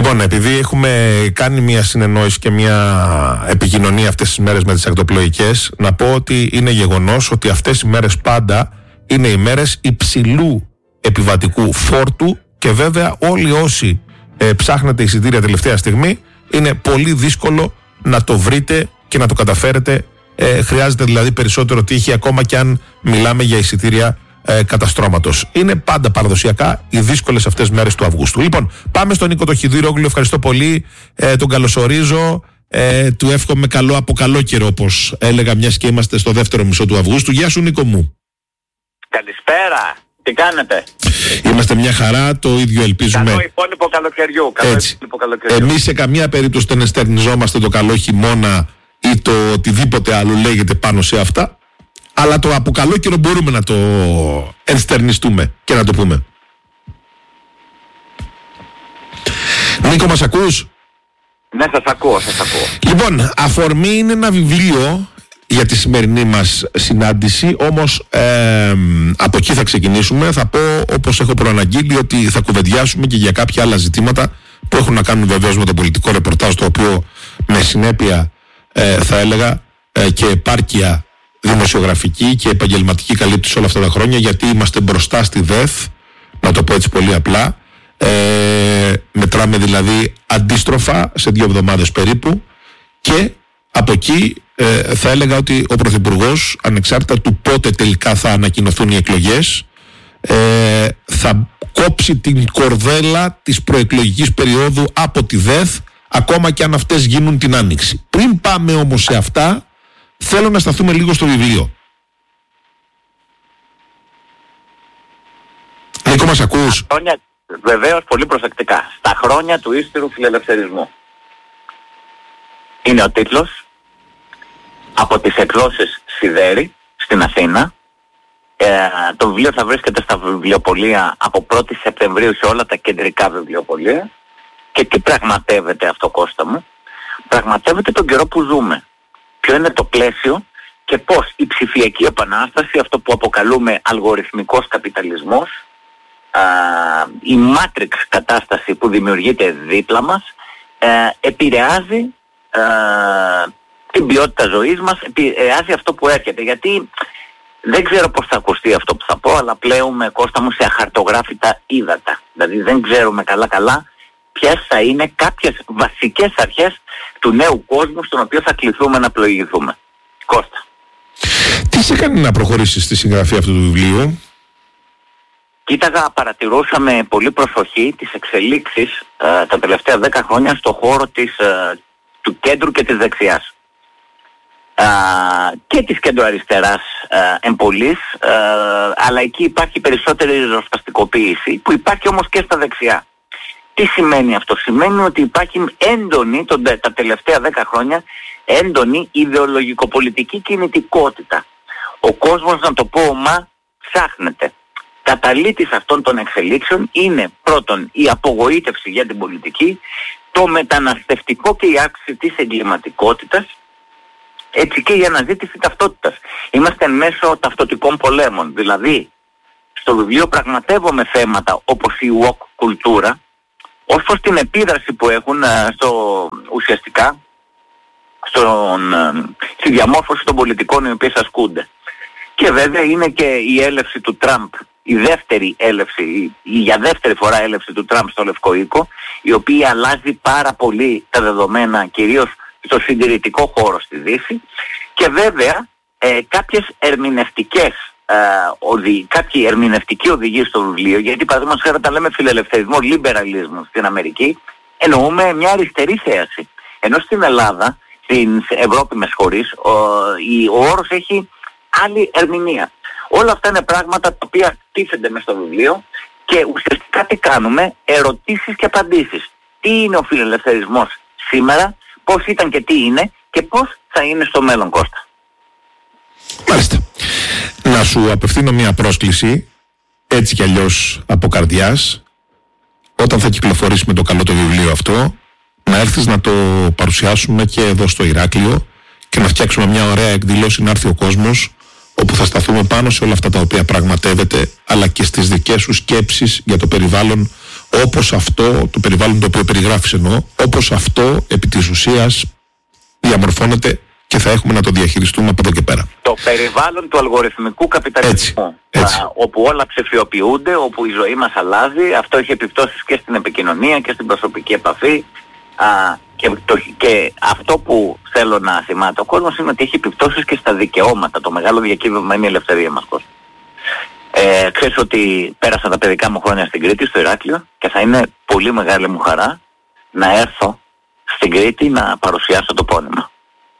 Λοιπόν, επειδή έχουμε κάνει μια συνεννόηση και μια επικοινωνία αυτές τις μέρες με τις ακτοπλοϊκές, να πω ότι είναι γεγονός ότι αυτές οι μέρες πάντα είναι οι μέρες υψηλού επιβατικού φόρτου και βέβαια όλοι όσοι ψάχνετε εισιτήρια τελευταία στιγμή είναι πολύ δύσκολο να το βρείτε και να το καταφέρετε. Χρειάζεται δηλαδή περισσότερο τύχη, ακόμα και αν μιλάμε για εισιτήρια καταστρώματος. Είναι πάντα παραδοσιακά οι δύσκολες αυτές μέρες του Αυγούστου. Λοιπόν, πάμε στον Νίκο το Χιδήρογλου. Ευχαριστώ πολύ. Τον καλωσορίζω. Του εύχομαι καλό από καλό καιρό, όπως έλεγα, μιας και είμαστε στο δεύτερο μισό του Αυγούστου. Γεια σου, Νίκο μου. Καλησπέρα. Τι κάνετε? Είμαστε μια χαρά, το ίδιο ελπίζουμε. Καλό υπόλοιπο καλοκαιριού. Εμείς σε καμία περίπτωση δεν εστερνιζόμαστε το καλό χειμώνα ή το οτιδήποτε άλλο λέγεται πάνω σε αυτά. Αλλά το από καλό καιρό μπορούμε να το ενστερνιστούμε και να το πούμε. Νίκο, μας ακούς? Ναι, σας ακούω. Λοιπόν, αφορμή είναι ένα βιβλίο για τη σημερινή μας συνάντηση, όμως από εκεί θα ξεκινήσουμε. Θα πω, όπως έχω προαναγγείλει, ότι θα κουβεντιάσουμε και για κάποια άλλα ζητήματα που έχουν να κάνουν βεβαίως με το πολιτικό ρεπορτάζ, το οποίο με συνέπεια θα έλεγα και επάρκεια δημοσιογραφική και επαγγελματική καλύπτει όλα αυτά τα χρόνια, γιατί είμαστε μπροστά στη ΔΕΘ, να το πω έτσι πολύ απλά. Μετράμε δηλαδή αντίστροφα σε 2 εβδομάδες περίπου, και από εκεί θα έλεγα ότι ο Πρωθυπουργός, ανεξάρτητα του πότε τελικά θα ανακοινωθούν οι εκλογές, θα κόψει την κορδέλα της προεκλογικής περίοδου από τη ΔΕΘ, ακόμα και αν αυτές γίνουν την Άνοιξη. Πριν πάμε όμως σε αυτά, θέλω να σταθούμε λίγο στο βιβλίο. Νίκο, μας ακούς? Βεβαίως, πολύ προσεκτικά. Στα χρόνια του ύστερου φιλελευθερισμού. Είναι ο τίτλος, από τις εκδόσεις Σιδέρη στην Αθήνα. Το βιβλίο θα βρίσκεται στα βιβλιοπωλεία από 1η Σεπτεμβρίου σε όλα τα κεντρικά βιβλιοπωλεία. Και τι πραγματεύεται αυτό, Κώστα μου? Πραγματεύεται τον καιρό που ζούμε. Ποιο είναι το πλαίσιο και πώς η ψηφιακή επανάσταση, αυτό που αποκαλούμε αλγοριθμικός καπιταλισμός, η Matrix κατάσταση που δημιουργείται δίπλα μας, επηρεάζει την ποιότητα ζωής μας, επηρεάζει αυτό που έρχεται. Γιατί δεν ξέρω πώς θα ακουστεί αυτό που θα πω, αλλά πλέουμε, Κώστα μου, σε αχαρτογράφητα ύδατα. Δηλαδή δεν ξέρουμε καλά ποιες θα είναι κάποιες βασικές αρχές του νέου κόσμου στον οποίο θα κληθούμε να πλοηγηθούμε. Κώστα. Τι σε κάνει να προχωρήσεις στη συγγραφή αυτού του βιβλίου? Κοίταγα, παρατηρούσα με πολύ προσοχή τις εξελίξεις τα τελευταία 10 χρόνια στο χώρο του κέντρου και της δεξιάς. Και της κέντρο-αριστεράς εμπολής, αλλά εκεί υπάρχει περισσότερη ριζοσπαστικοποίηση, που υπάρχει όμως και στα δεξιά. Τι σημαίνει αυτό? Σημαίνει ότι υπάρχει έντονη, τα τελευταία 10 χρόνια, έντονη ιδεολογικοπολιτική κινητικότητα. Ο κόσμος, να το πω ψάχνεται. Καταλήτης αυτών των εξελίξεων είναι πρώτον η απογοήτευση για την πολιτική, το μεταναστευτικό και η αύξηση της εγκληματικότητας, έτσι και η αναζήτηση ταυτότητας. Είμαστε μέσω ταυτοτικών πολέμων. Δηλαδή, στο βιβλίο πραγματεύομαι θέματα όπως η woke κουλτούρα, ως προς την επίδραση που έχουν ουσιαστικά στη διαμόρφωση των πολιτικών οι οποίες ασκούνται. Και βέβαια είναι και η έλευση του Τραμπ, η για δεύτερη φορά έλευση του Τραμπ στο Λευκό Οίκο, η οποία αλλάζει πάρα πολύ τα δεδομένα, κυρίως στο συντηρητικό χώρο στη Δύση, και βέβαια κάποιοι ερμηνευτικοί οδηγοί στο βιβλίο, γιατί παραδείγματος χάρη όταν λέμε φιλελευθερισμό, λιμπεραλισμό στην Αμερική, εννοούμε μια αριστερή θέαση. Ενώ στην Ελλάδα, στην Ευρώπη ο όρος έχει άλλη ερμηνεία. Όλα αυτά είναι πράγματα τα οποία τίθενται μες στο βιβλίο και ουσιαστικά τι κάνουμε? Ερωτήσεις και απαντήσεις. Τι είναι ο φιλελευθερισμός σήμερα, πώς ήταν και τι είναι και πώς θα είναι στο μέλλον, Κώστα. Μάλιστα. Να σου απευθύνω μια πρόσκληση, έτσι κι αλλιώς από καρδιάς, όταν θα κυκλοφορήσει με το καλό το βιβλίο αυτό, να έρθεις να το παρουσιάσουμε και εδώ στο Ηράκλειο και να φτιάξουμε μια ωραία εκδήλωση, να έρθει ο κόσμος, όπου θα σταθούμε πάνω σε όλα αυτά τα οποία πραγματεύεται, αλλά και στις δικές σου σκέψεις για το περιβάλλον, όπως αυτό, το περιβάλλον το οποίο περιγράφεις εννοώ, όπως αυτό επί της ουσίας διαμορφώνεται και θα έχουμε να το διαχειριστούμε από εδώ και πέρα. Το περιβάλλον του αλγοριθμικού καπιταλισμού, όπου όλα ψηφιοποιούνται, όπου η ζωή μας αλλάζει, αυτό έχει επιπτώσεις και στην επικοινωνία και στην προσωπική επαφή, και αυτό που θέλω να θυμάται ο κόσμος είναι ότι έχει επιπτώσεις και στα δικαιώματα. Το μεγάλο διακύβευμα είναι η ελευθερία μας, Κώστα. Ξέρεις ότι πέρασα τα παιδικά μου χρόνια στην Κρήτη, στο Ηράκλειο, και θα είναι πολύ μεγάλη μου χαρά να έρθω στην Κρήτη να παρουσιάσω το πόνημα.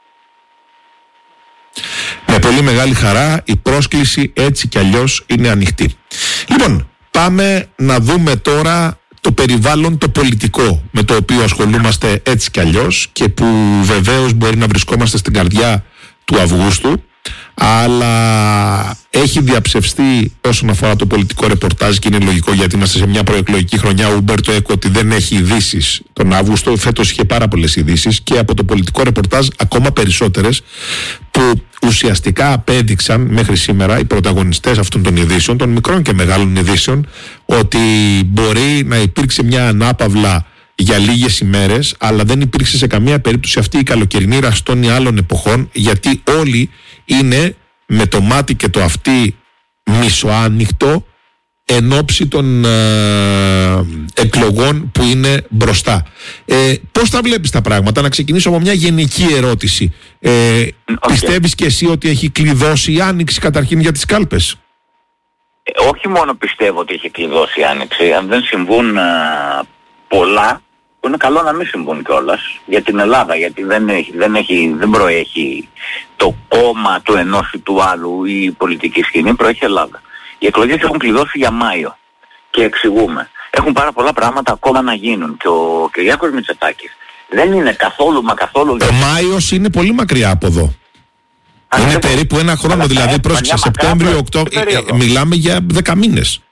Με πολύ μεγάλη χαρά, η πρόσκληση έτσι κι αλλιώς είναι ανοιχτή. Λοιπόν, πάμε να δούμε τώρα το περιβάλλον το πολιτικό με το οποίο ασχολούμαστε έτσι κι αλλιώς και που βεβαίως μπορεί να βρισκόμαστε στην καρδιά του Αυγούστου, αλλά έχει διαψευστεί όσον αφορά το πολιτικό ρεπορτάζ, και είναι λογικό γιατί είμαστε σε μια προεκλογική χρονιά. Ο Ουμπέρτο Έκο ότι δεν έχει ειδήσεις τον Αύγουστο, φέτος είχε πάρα πολλές ειδήσεις και από το πολιτικό ρεπορτάζ ακόμα περισσότερες, που ουσιαστικά απέδειξαν μέχρι σήμερα οι πρωταγωνιστές αυτών των ειδήσεων, των μικρών και μεγάλων ειδήσεων, ότι μπορεί να υπήρξε μια ανάπαυλα για λίγες ημέρες, αλλά δεν υπήρξε σε καμία περίπτωση αυτή η καλοκαιρινή ραστόνη άλλων εποχών, γιατί όλοι είναι με το μάτι και το αυτί μισοάνοιχτο εν ώψη των εκλογών που είναι μπροστά. Πώς τα βλέπεις τα πράγματα? Να ξεκινήσω από μια γενική ερώτηση. Πιστεύεις και εσύ ότι έχει κλειδώσει η άνοιξη καταρχήν για τις κάλπες? Όχι μόνο πιστεύω ότι έχει κλειδώσει η άνοιξη, αν δεν συμβούν πολλά, που είναι καλό να μην συμβούν κιόλας για την Ελλάδα, γιατί δεν προέχει το κόμμα του ενός ή του άλλου ή η πολιτική σκηνή, προέχει Ελλάδα. Οι εκλογές έχουν κλειδώσει για Μάιο και εξηγούμε. Έχουν πάρα πολλά πράγματα ακόμα να γίνουν και ο Κυριάκος Μητσοτάκης δεν είναι καθόλου μα καθόλου... Ο Μάιος είναι πολύ μακριά από εδώ. Είναι περίπου ένα χρόνο, δηλαδή πρόσεξε, Σεπτέμβριο, Οκτώβριο, μιλάμε για 10 μήνες.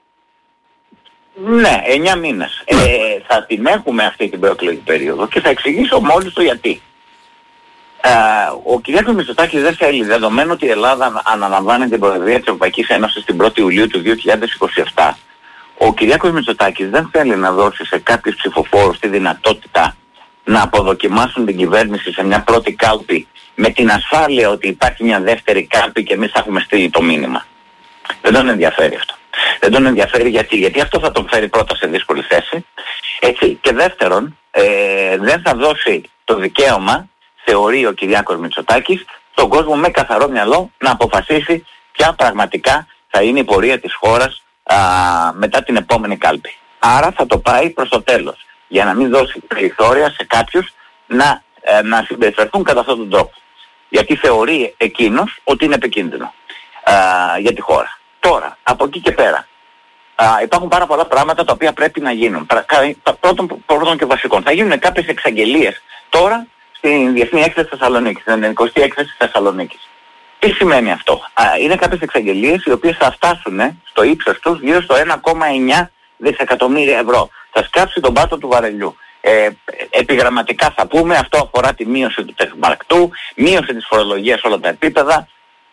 Ναι, 9 μήνες. Θα την έχουμε αυτή την προεκλογική περίοδο και θα εξηγήσω μόλις το γιατί. Ο Κυριάκος Μητσοτάκης δεν θέλει, δεδομένου ότι η Ελλάδα αναλαμβάνει την Προεδρία της Ευρωπαϊκής Ένωσης την 1η Ιουλίου του 2027. Ο Κυριάκος Μητσοτάκης δεν θέλει να δώσει σε κάποιους ψηφοφόρους τη δυνατότητα να αποδοκιμάσουν την κυβέρνηση σε μια πρώτη κάλπη με την ασφάλεια ότι υπάρχει μια δεύτερη κάλπη και εμείς θα έχουμε στείλει το μήνυμα. Δεν τον ενδιαφέρει αυτό. Δεν τον ενδιαφέρει γιατί αυτό θα τον φέρει πρώτα σε δύσκολη θέση. Έτσι. Και δεύτερον, δεν θα δώσει το δικαίωμα, θεωρεί ο Κυριάκος Μητσοτάκης, στον κόσμο με καθαρό μυαλό να αποφασίσει ποια πραγματικά θα είναι η πορεία της χώρας μετά την επόμενη κάλπη. Άρα θα το πάει προς το τέλος, για να μην δώσει περιθώρια σε κάποιους να συμπεριφερθούν κατά αυτόν τον τρόπο. Γιατί θεωρεί εκείνος ότι είναι επικίνδυνο για τη χώρα. Τώρα, από εκεί και πέρα, υπάρχουν πάρα πολλά πράγματα τα οποία πρέπει να γίνουν. Πρώτον και βασικών. Θα γίνουν κάποιες εξαγγελίες τώρα στην Διεθνή Έκθεση Θεσσαλονίκης, στην 20η Έκθεση Θεσσαλονίκης. Τι σημαίνει αυτό? Είναι κάποιες εξαγγελίες οι οποίες θα φτάσουν στο ύψος τους γύρω στο 1,9 δισεκατομμύρια ευρώ. Θα σκάψει τον πάτο του βαρελιού. Επιγραμματικά θα πούμε, αυτό αφορά τη μείωση του τεχνομαρκτού, μείωση της φορολογίας σε όλα τα επίπεδα,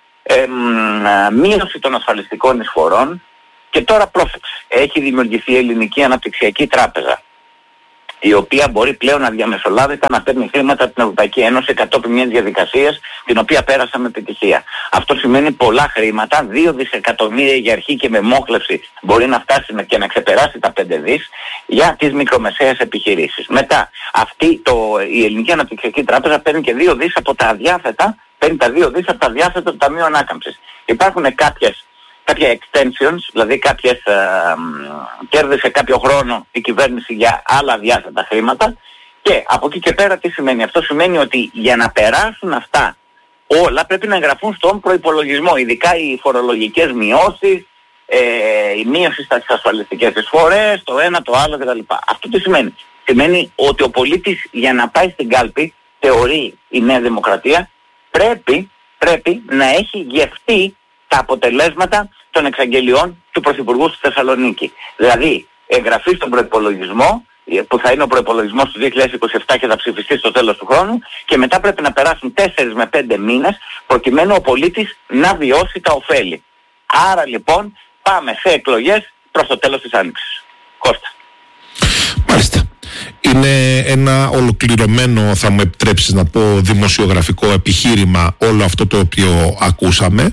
μείωση των ασφαλιστικών εισφορών. Και τώρα πρόσεξε, έχει δημιουργηθεί η Ελληνική Αναπτυξιακή Τράπεζα, η οποία μπορεί πλέον αδιαμεσολάβητα να παίρνει χρήματα από την Ευρωπαϊκή Ένωση κατόπιν μιας διαδικασίας την οποία πέρασα με επιτυχία. Αυτό σημαίνει πολλά χρήματα, 2 δισεκατομμύρια για αρχή και με μόχλευση μπορεί να φτάσει και να ξεπεράσει τα 5 δις για τις μικρομεσαίες επιχειρήσεις. Μετά, η Ελληνική Αναπτυξιακή Τράπεζα παίρνει και 2 δις από τα αδιάθετα, παίρνει τα 2 δις από τα αδιάθετα του Ταμείου Ανάκαμψης. Υπάρχουν κάποια extensions, δηλαδή κάποιες κέρδισε κάποιο χρόνο η κυβέρνηση για άλλα διάθετα χρήματα, και από εκεί και πέρα τι σημαίνει? Αυτό σημαίνει ότι για να περάσουν αυτά όλα πρέπει να εγγραφούν στον προϋπολογισμό, ειδικά οι φορολογικές μειώσεις, η μείωση στις ασφαλιστικές εισφορές, το ένα, το άλλο κτλ. Αυτό τι σημαίνει? Σημαίνει ότι ο πολίτης για να πάει στην κάλπη, θεωρεί η Νέα Δημοκρατία, πρέπει να έχει γευτεί τα αποτελέσματα των εξαγγελιών του Πρωθυπουργού στη Θεσσαλονίκη. Δηλαδή, εγγραφή στον προϋπολογισμό, που θα είναι ο προϋπολογισμός του 2027 και θα ψηφιστεί στο τέλος του χρόνου, και μετά πρέπει να περάσουν 4 με 5 μήνες προκειμένου ο πολίτης να βιώσει τα ωφέλη. Άρα λοιπόν πάμε σε εκλογές προς το τέλος της Άνοιξης. Κώστα. Είναι ένα ολοκληρωμένο, θα μου επιτρέψεις να πω, δημοσιογραφικό επιχείρημα όλο αυτό το οποίο ακούσαμε.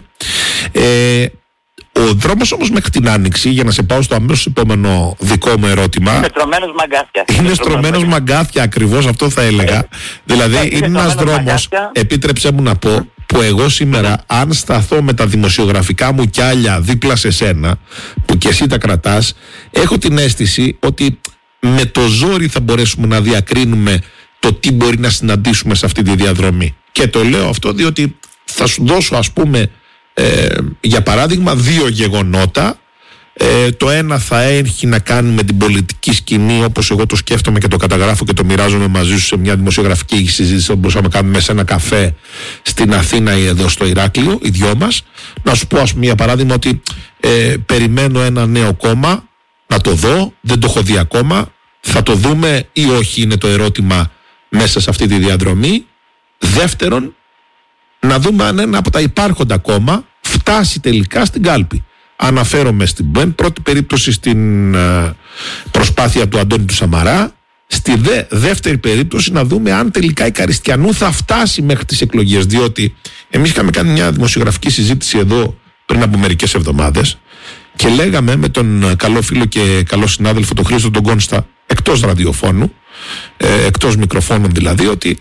Ο δρόμος όμως μέχρι την Άνοιξη, για να σε πάω στο αμέσως επόμενο δικό μου ερώτημα, είναι στρωμένος μαγκάθια. Είναι στρωμένος μαγκάθια, ακριβώς αυτό θα έλεγα. Δηλαδή είναι ένας δρόμος, επίτρεψέ μου να πω, που εγώ σήμερα αν σταθώ με τα δημοσιογραφικά μου κιάλια δίπλα σε σένα, που και εσύ τα κρατάς, έχω την αίσθηση ότι με το ζόρι θα μπορέσουμε να διακρίνουμε το τι μπορεί να συναντήσουμε σε αυτή τη διαδρομή. Και το λέω αυτό διότι θα σου δώσω, ας πούμε, για παράδειγμα, δύο γεγονότα. Το ένα θα έχει να κάνει με την πολιτική σκηνή, όπως εγώ το σκέφτομαι και το καταγράφω και το μοιράζομαι μαζί σου σε μια δημοσιογραφική συζήτηση που μπορούσαμε να κάνουμε σε ένα καφέ στην Αθήνα ή εδώ στο Ηράκλειο, οι δυο μας. Να σου πω, ας πούμε, για παράδειγμα, ότι περιμένω ένα νέο κόμμα να το δω, δεν το έχω δει ακόμα. Θα το δούμε ή όχι, είναι το ερώτημα μέσα σε αυτή τη διαδρομή. Δεύτερον, να δούμε αν ένα από τα υπάρχοντα κόμμα φτάσει τελικά στην κάλπη. Αναφέρομαι στην πρώτη περίπτωση στην προσπάθεια του Αντώνη του Σαμαρά. Στη δεύτερη περίπτωση να δούμε αν τελικά η Καριστιανού θα φτάσει μέχρι τις εκλογές. Διότι εμείς είχαμε κάνει μια δημοσιογραφική συζήτηση εδώ πριν από μερικές εβδομάδες και λέγαμε με τον καλό φίλο και καλό συνάδελφο τον Χρήστο τον Κόνστα, εκτός ραδιοφώνου, εκτός μικροφώνων δηλαδή, ότι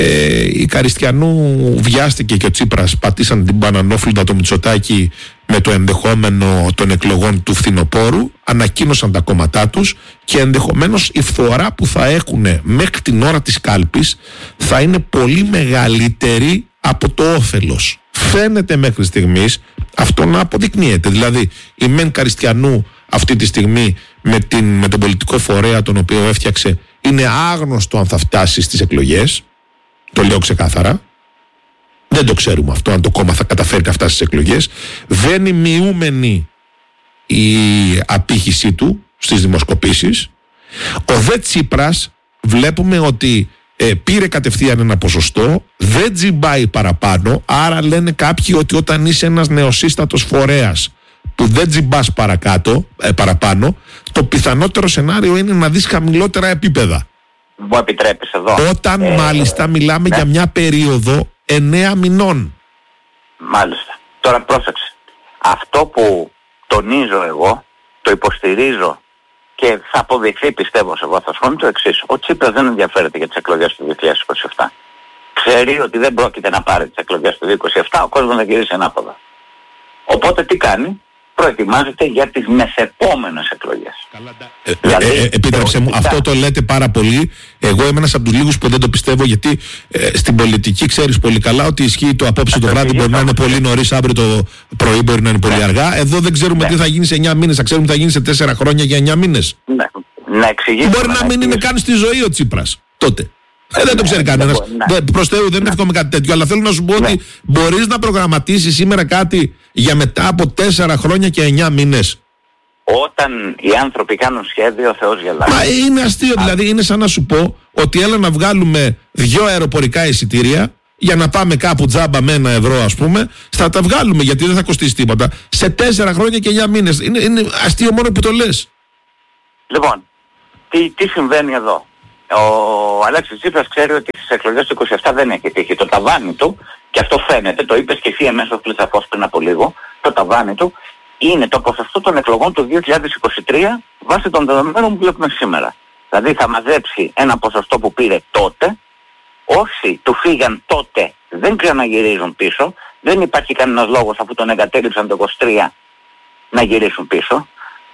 η Καριστιανού βιάστηκε και ο Τσίπρας πατήσαν την μπανανόφλουντα το Μητσοτάκη με το ενδεχόμενο των εκλογών του φθινοπόρου, ανακοίνωσαν τα κόμματά τους και ενδεχομένως η φθορά που θα έχουν μέχρι την ώρα της κάλπης θα είναι πολύ μεγαλύτερη από το όφελος. Φαίνεται μέχρι στιγμής αυτό να αποδεικνύεται. Δηλαδή η μεν Καριστιανού αυτή τη στιγμή με τον πολιτικό φορέα τον οποίο έφτιαξε είναι άγνωστο αν θα φτάσει στις εκλογές. Το λέω ξεκάθαρα. Δεν το ξέρουμε αυτό, αν το κόμμα θα καταφέρει να φτάσει στις εκλογές. Βαίνει μειούμενη η απήχησή του στις δημοσκοπήσεις. Ο δε Τσίπρας βλέπουμε ότι πήρε κατευθείαν ένα ποσοστό, δεν τζιμπάει παραπάνω. Άρα λένε κάποιοι ότι όταν είσαι ένας νεοσύστατος φορέας που δεν τζιμπάς παραπάνω, το πιθανότερο σενάριο είναι να δεις χαμηλότερα επίπεδα. Μου επιτρέπεις εδώ. Όταν μάλιστα μιλάμε για μια περίοδο 9 μηνών. Μάλιστα. Τώρα πρόσεξε. Αυτό που τονίζω εγώ, το υποστηρίζω και θα αποδειχθεί πιστεύω σε βάθος χρόνου το εξής. Ο Τσίπρας δεν ενδιαφέρεται για τις εκλογές του 2027. Ξέρει ότι δεν πρόκειται να πάρει τις εκλογές του 2027, ο κόσμος θα γυρίσει ανάποδα. Οπότε τι κάνει? Προετοιμάζεται για τις μεθεπόμενες εκλογές. Επίτρεψε μου, αυτό το λέτε πάρα πολύ. Εγώ είμαι ένας από τους λίγους που δεν το πιστεύω, γιατί στην πολιτική ξέρεις πολύ καλά ότι ισχύει το απόψε το βράδυ μπορεί να είναι πολύ νωρίς, αύριο το πρωί μπορεί να είναι πολύ αργά. Εδώ δεν ξέρουμε τι θα γίνει σε 9 μήνες, θα ξέρουμε τι θα γίνει σε 4 χρόνια για 9 μήνες. Να εξηγήσω. Μπορεί να μην είναι καν στη ζωή ο Τσίπρας τότε. Δεν το ξέρει κανένας. Προς Θεού δεν εύχομαι κάτι τέτοιο. Αλλά θέλω να σου πω ότι μπορείς να προγραμματίσεις σήμερα κάτι για μετά από 4 χρόνια και 9 μήνες. Όταν οι άνθρωποι κάνουν σχέδιο, ο Θεός γελάει. Μα είναι αστείο. Δηλαδή είναι σαν να σου πω ότι έλα να βγάλουμε 2 αεροπορικά εισιτήρια για να πάμε κάπου τζάμπα με 1 ευρώ, ας πούμε. Θα τα βγάλουμε γιατί δεν θα κοστίσει τίποτα. Σε 4 χρόνια και 9 μήνες. Είναι αστείο μόνο που το λες. Λοιπόν, τι συμβαίνει εδώ? Ο Αλέξης Τσίπρας ξέρει ότι στις εκλογές του 27 δεν έχει τύχει. Το ταβάνι του, και αυτό φαίνεται, το είπες και εσύ εμέσως πληθαφώς πριν από λίγο, το ταβάνι του είναι το ποσοστό των εκλογών του 2023 βάσει των δεδομένων που βλέπουμε σήμερα. Δηλαδή θα μαζέψει ένα ποσοστό που πήρε τότε, όσοι του φύγαν τότε δεν ξαναγυρίζουν πίσω, δεν υπάρχει κανένας λόγος αφού τον εγκατέλειψαν το 23 να γυρίσουν πίσω.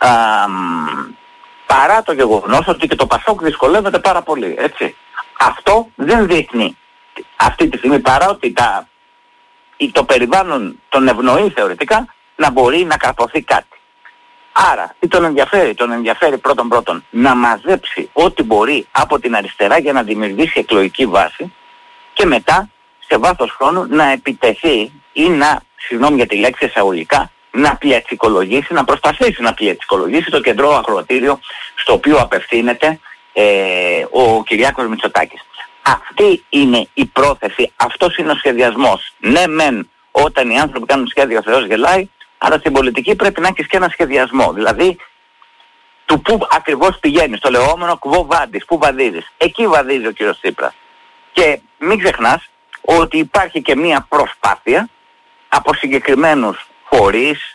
Παρά το γεγονός ότι και το Πασόκ δυσκολεύεται πάρα πολύ, έτσι. Αυτό δεν δείχνει αυτή τη στιγμή, παρά ότι το περιβάλλον τον ευνοεί θεωρητικά, να μπορεί να καρποθεί κάτι. Άρα, τι τον ενδιαφέρει? Τον ενδιαφέρει πρώτον να μαζέψει ό,τι μπορεί από την αριστερά για να δημιουργήσει εκλογική βάση και μετά, σε βάθος χρόνου, να επιτεθεί ή να, συγγνώμη για τη λέξη εισαγωγικά, να πλιατσικολογήσει, να προσπαθήσει να πλιατσικολογήσει το κεντρό ακροατήριο στο οποίο απευθύνεται ο Κυριάκος Μητσοτάκης. Αυτή είναι η πρόθεση, αυτός είναι ο σχεδιασμός. Ναι μεν όταν οι άνθρωποι κάνουν σχέδιο ο Θεός γελάει, αλλά στην πολιτική πρέπει να έχεις και ένα σχεδιασμό. Δηλαδή του πού ακριβώς πηγαίνεις, το λεγόμενο κβο βάντης, πού βαδίζεις. Εκεί βαδίζει ο κύριος Τσίπρας. Και μην ξεχνάς ότι υπάρχει και μία προσπάθεια από συγκεκριμένους φορείς,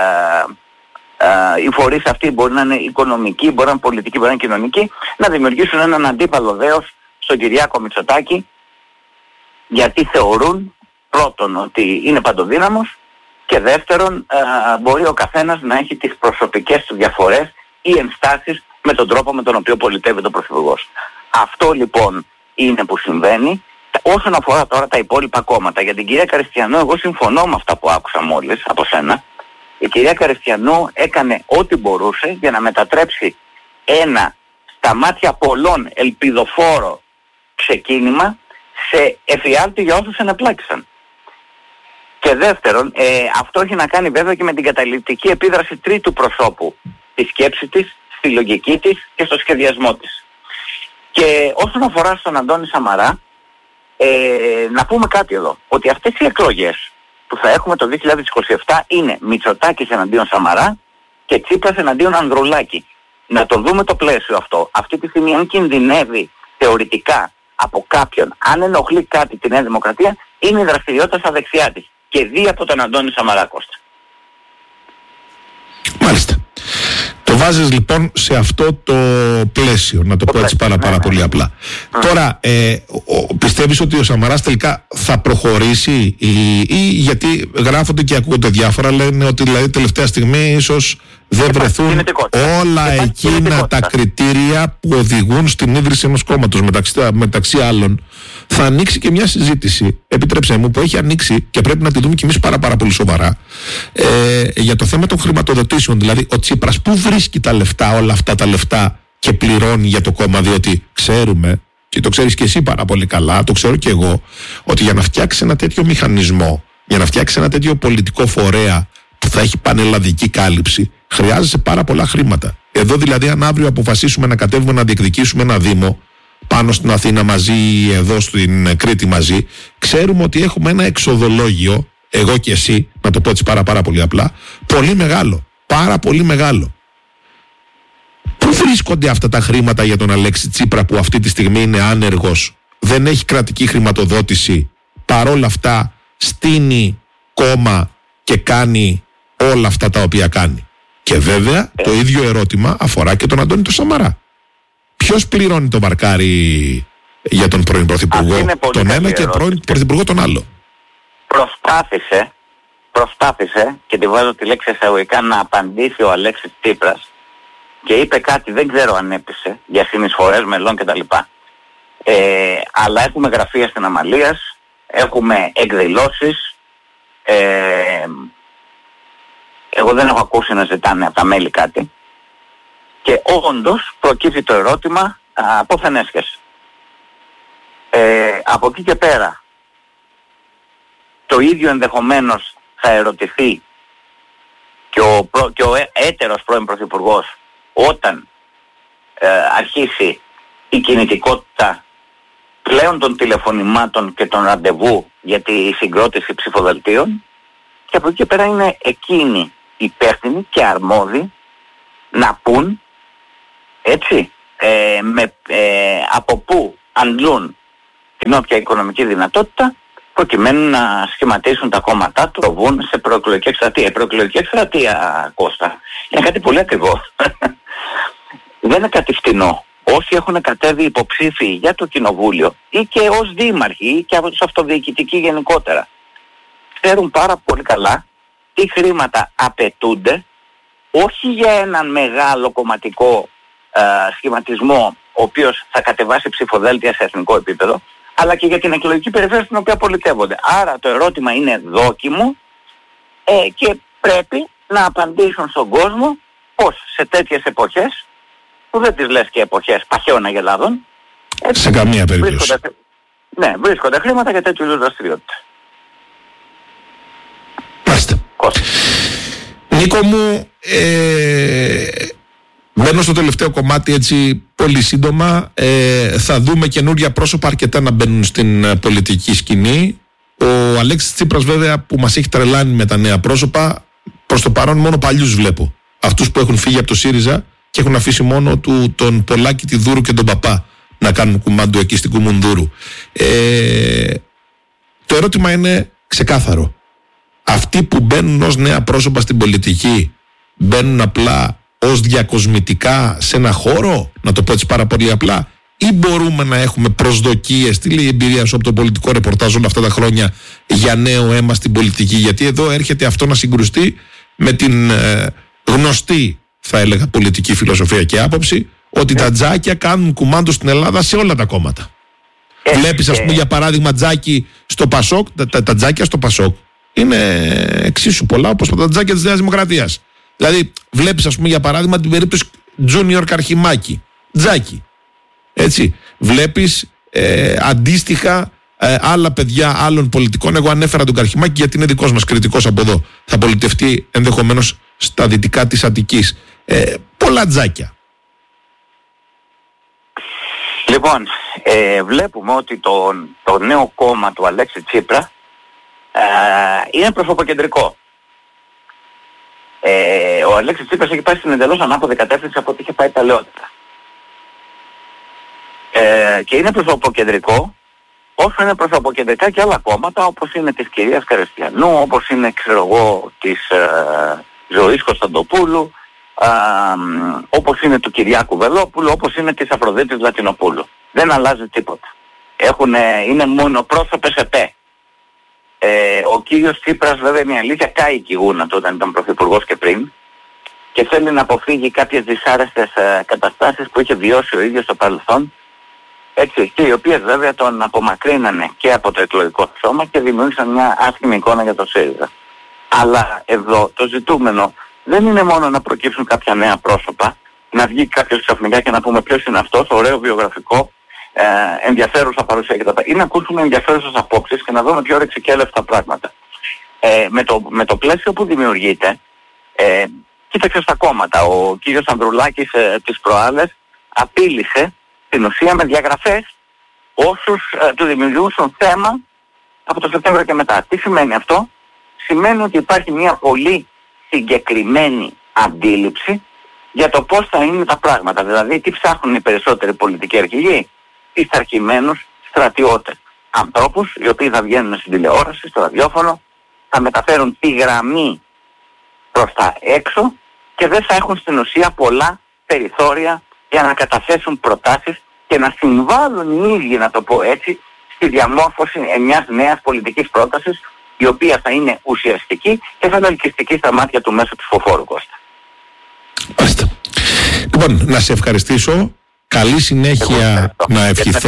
οι φορείς αυτοί μπορεί να είναι οικονομικοί, μπορεί να είναι πολιτικοί, μπορεί να είναι κοινωνικοί, να δημιουργήσουν έναν αντίπαλο δέος στον Κυριάκο Μητσοτάκη, γιατί θεωρούν πρώτον ότι είναι παντοδύναμος και δεύτερον μπορεί ο καθένας να έχει τις προσωπικές του διαφορές ή ενστάσεις με τον τρόπο με τον οποίο πολιτεύεται ο Πρωθυπουργός. Αυτό λοιπόν είναι που συμβαίνει. Όσον αφορά τώρα τα υπόλοιπα κόμματα, για την κυρία Καριστιανού, εγώ συμφωνώ με αυτά που άκουσα μόλις από σένα. Η κυρία Καριστιανού έκανε ό,τι μπορούσε για να μετατρέψει ένα στα μάτια πολλών ελπιδοφόρο ξεκίνημα σε εφιάλτη για όσους ενεπλάκησαν. Και δεύτερον, αυτό έχει να κάνει βέβαια και με την καταληπτική επίδραση τρίτου προσώπου στη σκέψη της, στη λογική της και στο σχεδιασμό της. Και όσον αφορά στον Αντώνη Σαμαρά, να πούμε κάτι εδώ, ότι αυτές οι εκλογές που θα έχουμε το 2027 είναι Μητσοτάκης εναντίον Σαμαρά και Τσίπρας εναντίον Ανδρουλάκη. Να το δούμε το πλαίσιο αυτό. Αυτή τη στιγμή αν κινδυνεύει θεωρητικά από κάποιον, αν ενοχλεί κάτι τη Νέα Δημοκρατία, είναι η δραστηριότητα στα δεξιά της. Και δει από τον Αντώνη Σαμαρά, Κώστα. Μάλιστα. Το βάζεις λοιπόν σε αυτό το πλαίσιο, να το πω έτσι πάρα πολύ απλά. Τώρα, πιστεύεις ότι ο Σαμαράς τελικά θα προχωρήσει ή γιατί γράφονται και ακούγονται διάφορα, λένε ότι δηλαδή τελευταία στιγμή ίσως δεν βρεθούν όλα εκείνα τα κριτήρια που οδηγούν στην ίδρυση ενός κόμματος. Μεταξύ άλλων, θα ανοίξει και μια συζήτηση, επιτρέψτε μου, που έχει ανοίξει και πρέπει να τη δούμε κι εμείς πάρα πολύ σοβαρά, για το θέμα των χρηματοδοτήσεων. Δηλαδή, ο Τσίπρας πού βρίσκει τα λεφτά, όλα αυτά τα λεφτά, και πληρώνει για το κόμμα, διότι ξέρουμε, και το ξέρεις και εσύ πάρα πολύ καλά, το ξέρω και εγώ, ότι για να φτιάξει ένα τέτοιο μηχανισμό, για να φτιάξει ένα τέτοιο πολιτικό φορέα που θα έχει πανελλαδική κάλυψη, χρειάζεσαι πάρα πολλά χρήματα. Εδώ δηλαδή, αν αύριο αποφασίσουμε να κατέβουμε να διεκδικήσουμε ένα Δήμο πάνω στην Αθήνα μαζί ή εδώ στην Κρήτη μαζί, ξέρουμε ότι έχουμε ένα εξοδολόγιο, εγώ και εσύ, να το πω έτσι πάρα πολύ απλά, πολύ μεγάλο, πάρα πολύ μεγάλο. Πού βρίσκονται αυτά τα χρήματα για τον Αλέξη Τσίπρα που αυτή τη στιγμή είναι άνεργος, δεν έχει κρατική χρηματοδότηση, παρόλα αυτά στείνει κόμμα και κάνει όλα αυτά τα οποία κάνει? Και βέβαια το ίδιο ερώτημα αφορά και τον Αντώνη τον Σαμαρά. Ποιος πληρώνει το βαρκάρι για τον πρώην Πρωθυπουργό τον ένα και πρώην Πρωθυπουργό τον άλλο? Προσπάθησε και τη βάζω τη λέξη εισαγωγικά να απαντήσει ο Αλέξης Τσίπρας και είπε κάτι, δεν ξέρω αν έπεισε, για συνεισφορές μελών κτλ. Αλλά έχουμε γραφεία στην Αμαλίας, έχουμε εκδηλώσεις, εγώ δεν έχω ακούσει να ζητάνε από τα μέλη κάτι. Και όντως προκύπτει το ερώτημα πόθεν έσχεσαι. Από εκεί και πέρα το ίδιο ενδεχομένως θα ερωτηθεί και ο έτερος πρώην Πρωθυπουργός όταν αρχίσει η κινητικότητα πλέον των τηλεφωνημάτων και των ραντεβού για τη συγκρότηση ψηφοδελτίων, και από εκεί και πέρα είναι εκείνοι υπεύθυνοι και αρμόδιοι να πούν έτσι από πού αντλούν την όποια οικονομική δυνατότητα προκειμένου να σχηματίσουν τα κόμματά του, προβούν σε προεκλογική εκστρατεία. Η προεκλογική εκστρατεία, Κώστα, είναι κάτι πολύ ακριβό. Δεν είναι κάτι φτηνό. Όσοι έχουν κατέβει υποψήφοι για το κοινοβούλιο ή και ως δήμαρχοι ή και ως αυτοδιοικητικοί γενικότερα, ξέρουν πάρα πολύ καλά τι χρήματα απαιτούνται, όχι για έναν μεγάλο κομματικό σχηματισμό ο οποίος θα κατεβάσει ψηφοδέλτια σε εθνικό επίπεδο, αλλά και για την εκλογική περιφέρεια στην οποία πολιτεύονται. Άρα το ερώτημα είναι δόκιμο και πρέπει να απαντήσουν στον κόσμο πως σε τέτοιες εποχές, που δεν τις λες και εποχές παχαίων αγελάδων, σε καμία περίπτωση, βρίσκονται χρήματα για τέτοιου είδους δραστηριότητες. Νίκο μου, μπαίνω στο τελευταίο κομμάτι έτσι πολύ σύντομα. Θα δούμε καινούρια πρόσωπα αρκετά να μπαίνουν στην πολιτική σκηνή. Ο Αλέξης Τσίπρας βέβαια που μας έχει τρελάνει με τα νέα πρόσωπα, προς το παρόν μόνο παλιούς βλέπω. Αυτούς που έχουν φύγει από το ΣΥΡΙΖΑ και έχουν αφήσει μόνο τον Πολάκη, τη Δούρου και τον Παπά να κάνουν κουμάντο εκεί στην Κουμουνδούρου. Το ερώτημα είναι ξεκάθαρο. Αυτοί που μπαίνουν ως νέα πρόσωπα στην πολιτική μπαίνουν απλά ως διακοσμητικά σε ένα χώρο, να το πω έτσι πάρα πολύ απλά, ή μπορούμε να έχουμε προσδοκίες, τι λέει η εμπειρία σου από το πολιτικό ρεπορτάζ όλα αυτά τα χρόνια, για νέο αίμα στην πολιτική? Γιατί εδώ έρχεται αυτό να συγκρουστεί με την γνωστή, θα έλεγα, πολιτική φιλοσοφία και άποψη ότι τα τζάκια κάνουν κουμάντο στην Ελλάδα σε όλα τα κόμματα. Βλέπεις, ας πούμε, για παράδειγμα, τζάκι στο Πασόκ, τα τζάκια στο Πασόκ είναι εξίσου πολλά όπως τα τζάκια της Νέας Δημοκρατίας. Δηλαδή, βλέπεις, ας πούμε, για παράδειγμα, την περίπτωση Junior Καρχιμάκη, τζάκι. Έτσι. Βλέπεις αντίστοιχα άλλα παιδιά άλλων πολιτικών. Εγώ ανέφερα τον Καρχιμάκη γιατί είναι δικός μας κριτικός από εδώ. Θα πολιτευτεί ενδεχομένως στα δυτικά της Αττικής. Πολλά τζάκια. Λοιπόν, βλέπουμε ότι το νέο κόμμα του Αλέξη Τσίπρα είναι προσωποκεντρικό. Ο Αλέξης Τσίπρας έχει πάει στην εντελώς ανάποδη κατεύθυνση από ό,τι είχε πάει παλαιότερα. Και είναι προσωποκεντρικό όσο είναι προσωποκεντρικά και άλλα κόμματα, όπως είναι της κυρίας Καριστιανού, όπως είναι, ξέρω εγώ, της Ζωής Κωνσταντοπούλου, όπως είναι του Κυριάκου Βελόπουλου, όπως είναι της Αφροδίτης Λατινοπούλου. Δεν αλλάζει τίποτα. Είναι μονοπρόσωπες ΕΠΕ. Ο κύριος Τσίπρας, βέβαια, είναι η αλήθεια, κάει η γούνα του όταν ήταν πρωθυπουργός και πριν και θέλει να αποφύγει κάποιες δυσάρεστες καταστάσεις που είχε βιώσει ο ίδιος στο παρελθόν, έτσι, και οι οποίες βέβαια τον απομακρύνανε και από το εκλογικό σώμα και δημιούργησαν μια άσχημη εικόνα για το ΣΥΡΙΖΑ. Αλλά εδώ το ζητούμενο δεν είναι μόνο να προκύψουν κάποια νέα πρόσωπα, να βγει κάποιος ξαφνικά και να πούμε ποιος είναι αυτός, ωραίο βιογραφικό, ενδιαφέρουσα παρουσία κτλ. Ή να ακούσουμε ενδιαφέρουσες απόψεις και να δούμε πιο ρεξικέλευτα πράγματα. Με το πλαίσιο που δημιουργείται, κοίταξε στα κόμματα. Ο κύριος Ανδρουλάκης τις προάλλες απείλησε στην ουσία με διαγραφές όσους του δημιουργούσαν θέμα από το Σεπτέμβριο και μετά. Τι σημαίνει αυτό? Σημαίνει ότι υπάρχει μια πολύ συγκεκριμένη αντίληψη για το πώς θα είναι τα πράγματα. Δηλαδή, τι ψάχνουν οι περισσότεροι πολιτικοί αρχηγοί? Πειθαρχημένους στρατιώτες. Ανθρώπους οι οποίοι θα βγαίνουν στην τηλεόραση, στο ραδιόφωνο, θα μεταφέρουν τη γραμμή προς τα έξω και δεν θα έχουν στην ουσία πολλά περιθώρια για να καταθέσουν προτάσεις και να συμβάλλουν οι ίδιοι, να το πω έτσι, στη διαμόρφωση μιας νέας πολιτικής πρότασης, η οποία θα είναι ουσιαστική και θα είναι ελκυστική στα μάτια του μέσω ψηφοφόρου, Κώστα. Μάλιστα. Λοιπόν, να σε ευχαριστήσω. Καλή συνέχεια να ευχηθώ.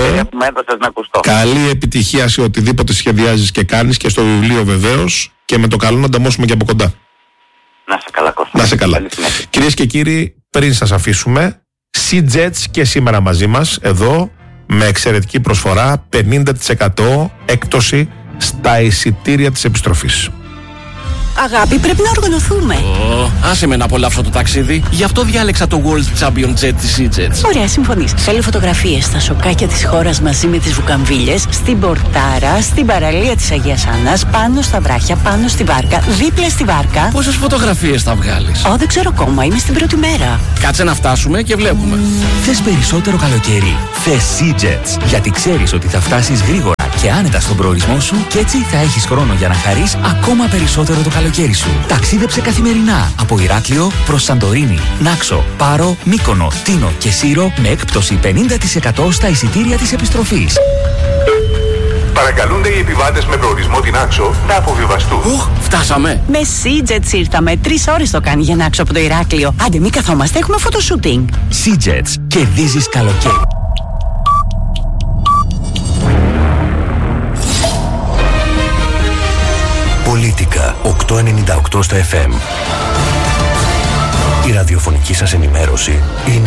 Καλή επιτυχία σε οτιδήποτε σχεδιάζεις και κάνεις και στο βιβλίο βεβαίως, και με το καλό να ανταμώσουμε και από κοντά. Να σε καλά, Κώστα. Να σε καλά. Κυρίες και κύριοι, πριν σας αφήσουμε, SeaJets και σήμερα μαζί μας εδώ με εξαιρετική προσφορά 50% έκπτωση στα εισιτήρια της επιστροφής. Αγάπη, πρέπει να οργανωθούμε. Άσε με να απολαύσω το ταξίδι. Γι' αυτό διάλεξα το World Champion Jet της SeaJets. Ωραία, συμφωνείς. Θέλω φωτογραφίες στα σοκάκια της χώρας μαζί με τις βουκαμβίλες, στην πορτάρα, στην παραλία της Αγίας Άννας, πάνω στα βράχια, πάνω στη βάρκα, δίπλα στη βάρκα. Πόσες φωτογραφίες θα βγάλεις? Δεν ξέρω ακόμα, είμαι στην πρώτη μέρα. Κάτσε να φτάσουμε και βλέπουμε. Θες περισσότερο καλοκαίρι? Θες SeaJets, γιατί ξέρεις ότι θα φτάσεις γρήγορα και άνετα στον προορισμό σου και έτσι θα έχεις χρόνο για να χαρείς ακόμα περισσότερο το καλοκαίρι σου. Ταξίδεψε καθημερινά από Ηράκλειο προς Σαντορίνη, Νάξο, Πάρο, Μύκονο, Τίνο και Σύρο με έκπτωση 50% στα εισιτήρια της επιστροφής. Παρακαλούνται οι επιβάτες με προορισμό την Νάξο να αποβιβαστούν. Φτάσαμε. Με SeaJets ήρθαμε. 3 ώρες το κάνει για Νάξο από το Ηράκλειο. Άντε, μη καθόμαστε, έχουμε φωτοσούτινγκ. SeaJets, κερδίζεις καλοκαίρι. Πολίτικα 898 στα FM. Η ραδιοφωνική σας ενημέρωση είναι